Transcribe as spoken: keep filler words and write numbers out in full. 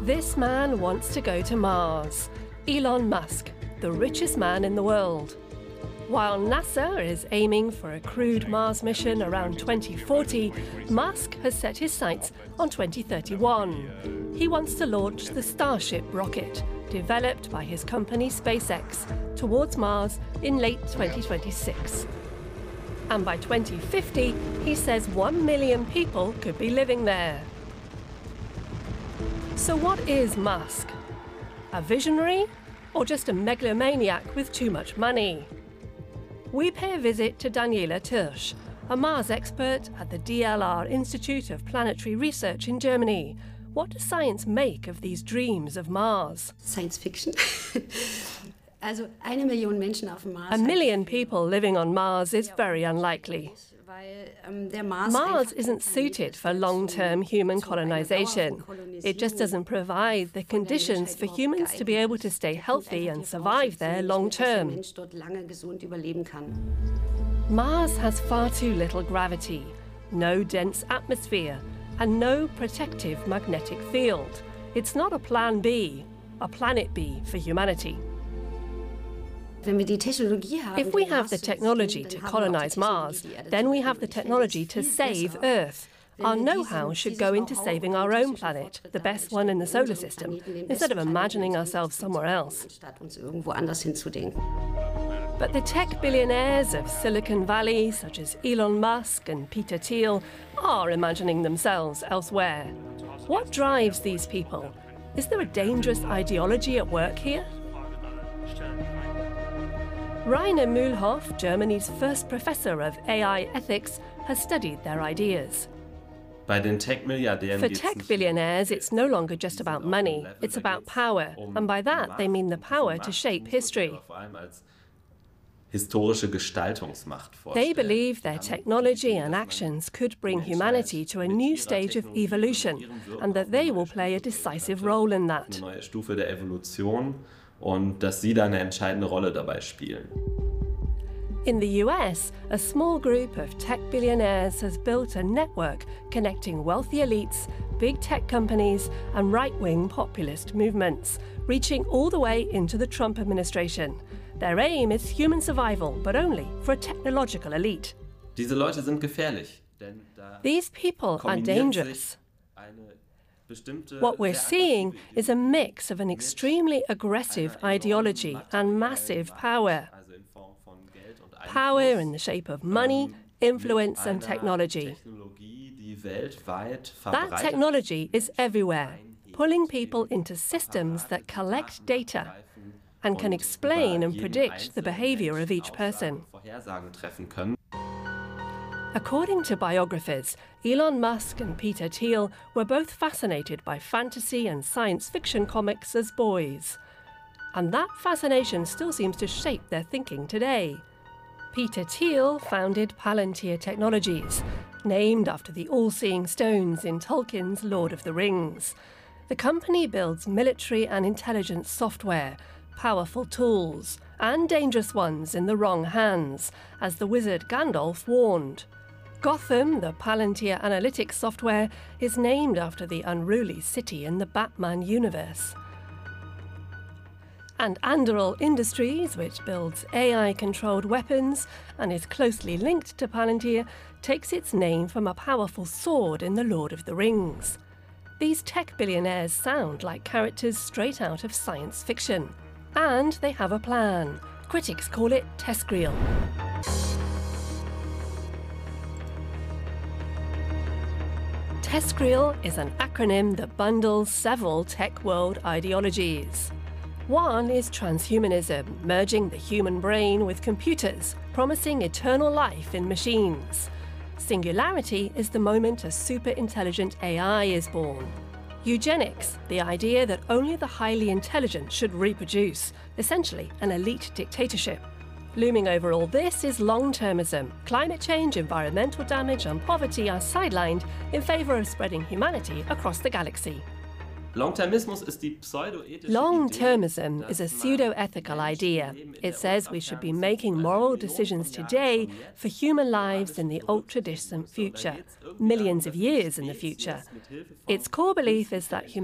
This man wants to go to Mars. Elon Musk, the richest man in the world. While NASA is aiming for a crewed Mars mission around twenty forty, Musk has set his sights on twenty thirty-one. He wants to launch the Starship rocket, developed by his company SpaceX, towards Mars in late twenty twenty-six. And by twenty fifty, he says one million people could be living there. So what is Musk? A visionary, or just a megalomaniac with too much money? We pay a visit to Daniela Türsch, a Mars expert at the D L R Institute of Planetary Research in Germany. What does science make of these dreams of Mars? Science fiction. Also eine Million Menschen auf dem Mars. A million people living on Mars is very unlikely. Mars isn't suited for long-term human colonization. It just doesn't provide the conditions for humans to be able to stay healthy and survive there long-term. Mars has far too little gravity, no dense atmosphere, and no protective magnetic field. It's not a plan B, a planet B for humanity. If we have the technology to colonize Mars, then we have the technology to save Earth. Our know-how should go into saving our own planet, the best one in the solar system, instead of imagining ourselves somewhere else. But the tech billionaires of Silicon Valley, such as Elon Musk and Peter Thiel, are imagining themselves elsewhere. What drives these people? Is there a dangerous ideology at work here? Rainer Mühlhoff, Germany's first professor of A I ethics, has studied their ideas. For tech billionaires, it's no longer just about money, it's about power, and by that they mean the power to shape history. They believe their technology and actions could bring humanity to a new stage of evolution, and that they will play a decisive role in that. Und dass sie da eine entscheidende Rolle dabei spielen. In the U S, a small group of tech billionaires has built a network connecting wealthy elites, big tech companies, and right-wing populist movements, reaching all the way into the Trump administration. Their aim is human survival, but only for a technological elite. Diese Leute sind gefährlich, denn da These people are dangerous. What we're seeing is a mix of an extremely aggressive ideology and massive power. Power in the shape of money, influence, and technology. That technology is everywhere, pulling people into systems that collect data and can explain and predict the behavior of each person. According to biographers, Elon Musk and Peter Thiel were both fascinated by fantasy and science fiction comics as boys. And that fascination still seems to shape their thinking today. Peter Thiel founded Palantir Technologies, named after the all-seeing stones in Tolkien's Lord of the Rings. The company builds military and intelligence software, powerful tools, and dangerous ones in the wrong hands, as the wizard Gandalf warned. Gotham, the Palantir analytics software, is named after the unruly city in the Batman universe. And Anduril Industries, which builds A I-controlled weapons and is closely linked to Palantir, takes its name from a powerful sword in The Lord of the Rings. These tech billionaires sound like characters straight out of science fiction. And they have a plan. Critics call it TESCREAL. TESCREAL is an acronym that bundles several tech world ideologies. One is transhumanism, merging the human brain with computers, promising eternal life in machines. Singularity is the moment a super-intelligent A I is born. Eugenics, the idea that only the highly intelligent should reproduce, essentially an elite dictatorship. Looming over all this is long-termism. Climate change, environmental damage, and poverty are sidelined in favor of spreading humanity across the galaxy. Long-termism is a pseudo-ethical idea. It says we should be making moral decisions today for human lives in the ultra-distant future, millions of years in the future. Its core belief is that humanity